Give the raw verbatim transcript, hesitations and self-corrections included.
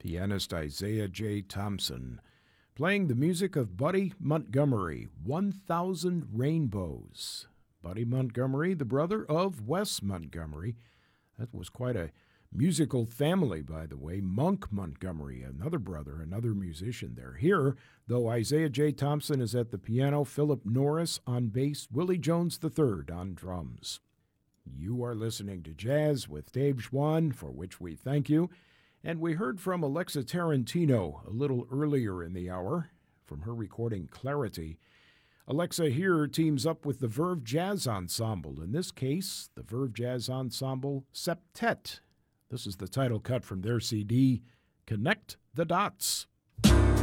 pianist Isaiah J. Thompson, playing the music of Buddy Montgomery, one thousand Rainbows. Buddy Montgomery, the brother of Wes Montgomery. That was quite a musical family, by the way. Monk Montgomery, another brother, another musician there. Here, though, Isaiah J. Thompson is at the piano, Philip Norris on bass, Willie Jones the third on drums. You are listening to Jazz with Dave Schwann, for which we thank you. And we heard from Alexa Tarantino a little earlier in the hour from her recording Clarity. Alexa here teams up with the Verve Jazz Ensemble, in this case, the Verve Jazz Ensemble Septet. This is the title cut from their C D, Connect the Dots.